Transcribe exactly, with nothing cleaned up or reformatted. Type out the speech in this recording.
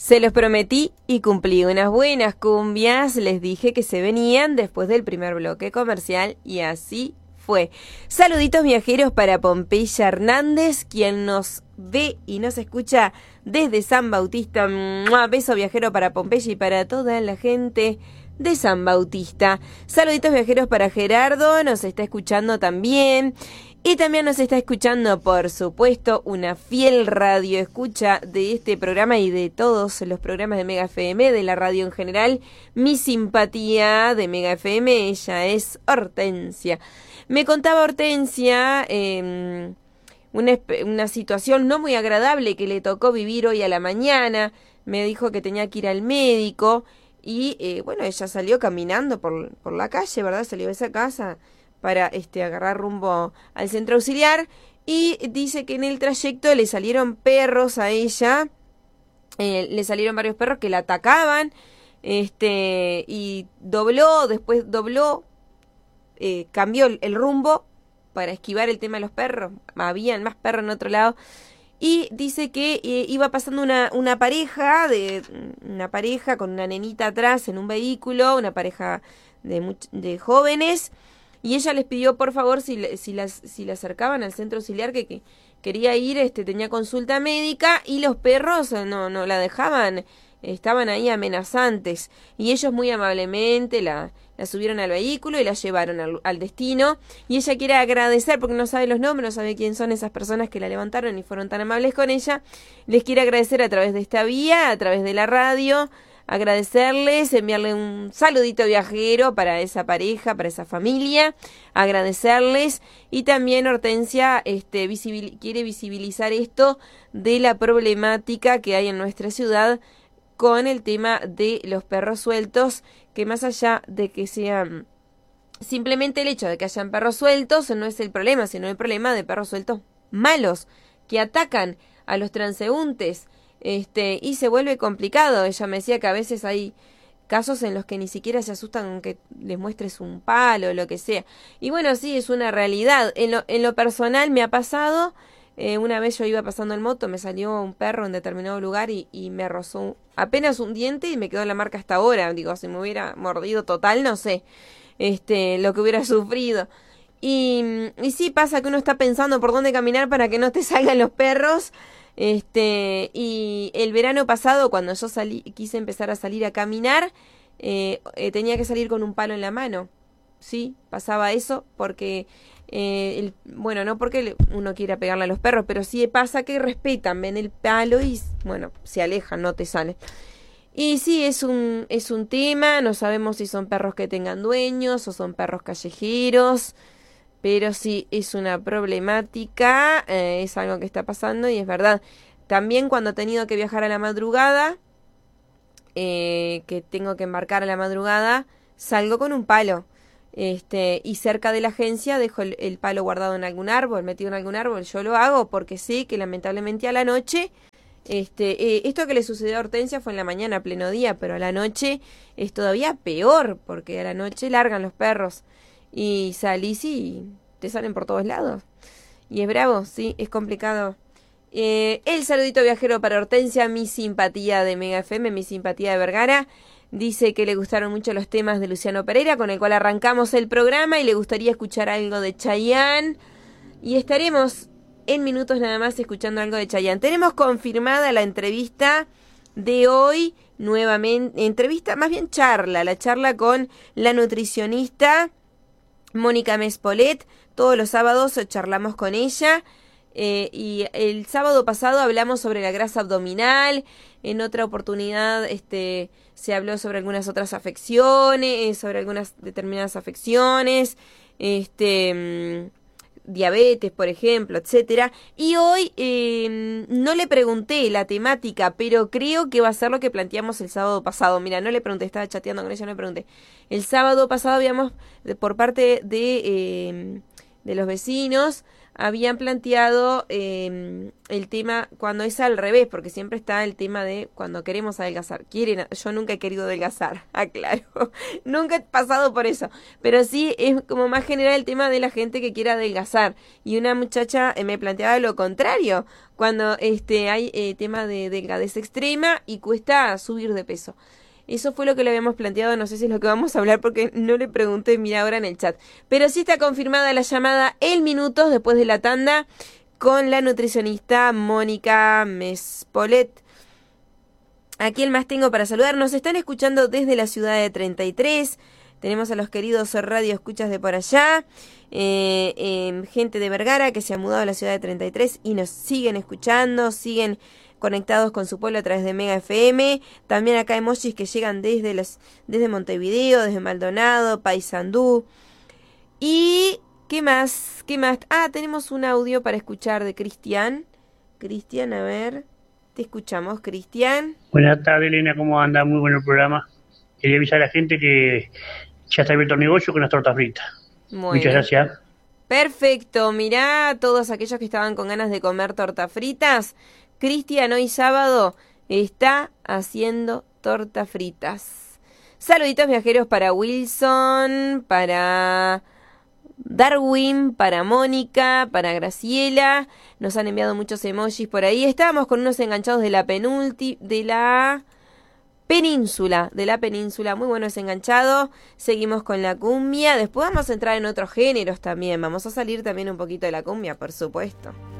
Se los prometí y cumplí. Unas buenas cumbias les dije que se venían después del primer bloque comercial y así fue. Saluditos viajeros para Pompeya Hernández, quien nos ve y nos escucha desde San Bautista. ¡Mua! Beso viajero para Pompeya y para toda la gente de San Bautista. Saluditos viajeros para Gerardo, nos está escuchando también. Y también nos está escuchando, por supuesto, una fiel radio escucha de este programa y de todos los programas de Mega F M, de la radio en general. Mi simpatía de Mega F M, ella es Hortensia. Me contaba Hortensia eh, una, una situación no muy agradable que le tocó vivir hoy a la mañana. Me dijo que tenía que ir al médico y, eh, bueno, ella salió caminando por, por la calle, ¿verdad? Salió de esa casa para este agarrar rumbo al centro auxiliar y dice que en el trayecto le salieron perros a ella, eh, le salieron varios perros que la atacaban, este y dobló, después dobló, eh, cambió el rumbo para esquivar el tema de los perros, habían más perros en otro lado, y dice que eh, iba pasando una, una pareja, de una pareja con una nenita atrás en un vehículo, una pareja de, much- de jóvenes. Y ella les pidió, por favor, si, si, las, si la acercaban al centro auxiliar, que, que quería ir, este tenía consulta médica, y los perros no, no la dejaban, estaban ahí amenazantes. Y ellos muy amablemente la, la subieron al vehículo y la llevaron al, al destino. Y ella quiere agradecer, porque no sabe los nombres, no sabe quién son esas personas que la levantaron y fueron tan amables con ella. Les quiere agradecer a través de esta vía, a través de la radio, agradecerles, enviarle un saludito viajero para esa pareja, para esa familia, agradecerles, y también Hortensia este, visibil- quiere visibilizar esto de la problemática que hay en nuestra ciudad con el tema de los perros sueltos, que más allá de que sean simplemente el hecho de que hayan perros sueltos no es el problema, sino el problema de perros sueltos malos que atacan a los transeúntes. Este, y se vuelve complicado. Ella me decía que a veces hay casos en los que ni siquiera se asustan aunque les muestres un palo o lo que sea. Y bueno, sí, es una realidad. En lo, en lo personal me ha pasado, eh, una vez yo iba pasando en moto, me salió un perro en determinado lugar y, y me rozó apenas un diente y me quedó la marca hasta ahora. Digo, si me hubiera mordido total, no sé, este, lo que hubiera sufrido. Y, y sí, pasa que uno está pensando por dónde caminar para que no te salgan los perros. Este, y el verano pasado, cuando yo salí, quise empezar a salir a caminar, eh, eh, tenía que salir con un palo en la mano. Sí, pasaba eso porque, eh, el, bueno, no porque uno quiera pegarle a los perros, pero sí pasa que respetan, ven el palo y, bueno, se alejan, no te salen. Y sí, es un, es un tema, no sabemos si son perros que tengan dueños o son perros callejeros. Pero sí, es una problemática, eh, es algo que está pasando y es verdad. También cuando he tenido que viajar a la madrugada, eh, que tengo que embarcar a la madrugada, salgo con un palo. Este, y cerca de la agencia dejo el, el palo guardado en algún árbol, metido en algún árbol. Yo lo hago porque sé que lamentablemente a la noche, este, eh, esto que le sucedió a Hortensia fue en la mañana, a pleno día, pero a la noche es todavía peor, porque a la noche largan los perros. Y salís y te salen por todos lados. Y es bravo, sí, es complicado. Eh, el saludito viajero para Hortensia, mi simpatía de Mega F M, mi simpatía de Vergara. Dice que le gustaron mucho los temas de Luciano Pereira, con el cual arrancamos el programa, y le gustaría escuchar algo de Chayanne. Y estaremos en minutos nada más escuchando algo de Chayanne. Tenemos confirmada la entrevista de hoy, nuevamente, entrevista, más bien charla, la charla con la nutricionista Mónica Mespolet. Todos los sábados charlamos con ella, eh, y el sábado pasado hablamos sobre la grasa abdominal. En otra oportunidad este se habló sobre algunas otras afecciones, sobre algunas determinadas afecciones, este diabetes, por ejemplo, etcétera. Y hoy eh, no le pregunté la temática, pero creo que va a ser lo que planteamos el sábado pasado. Mira, no le pregunté, estaba chateando con ella, no le pregunté. El sábado pasado habíamos, por parte de, eh, de los vecinos, habían planteado eh, el tema cuando es al revés, porque siempre está el tema de cuando queremos adelgazar. Quieren, yo nunca he querido adelgazar, aclaro. Nunca he pasado por eso. Pero sí es como más general el tema de la gente que quiere adelgazar. Y una muchacha eh, me planteaba lo contrario, cuando este hay eh, tema de delgadez extrema y cuesta subir de peso. Eso fue lo que le habíamos planteado, no sé si es lo que vamos a hablar porque no le pregunté, mira ahora en el chat. Pero sí está confirmada la llamada en minutos después de la tanda con la nutricionista Mónica Mespolet. Aquí el más tengo para saludar. Nos están escuchando desde la ciudad de treinta y tres. Tenemos a los queridos radio escuchas de por allá. Eh, eh, gente de Vergara que se ha mudado a la ciudad de treinta y tres y nos siguen escuchando, siguen conectados con su pueblo a través de Mega F M. También acá emojis que llegan desde los, desde Montevideo, desde Maldonado, Paysandú. Y ¿qué más? ¿Qué más? Ah, tenemos un audio para escuchar de Cristian. Cristian, a ver. Te escuchamos, Cristian. Buenas tardes, Elena, ¿cómo anda? Muy bueno el programa. Quería avisar a la gente que ya está abierto el negocio con las tortas fritas. Bueno. Muchas gracias. Perfecto, mirá, todos aquellos que estaban con ganas de comer tortas fritas, Cristian hoy sábado está haciendo tortas fritas. Saluditos viajeros para Wilson, para Darwin, para Mónica, para Graciela. Nos han enviado muchos emojis por ahí. Estábamos con unos enganchados de la penulti, de la península, de la península. Muy bueno ese enganchado. Seguimos con la cumbia. Después vamos a entrar en otros géneros también. Vamos a salir también un poquito de la cumbia, por supuesto.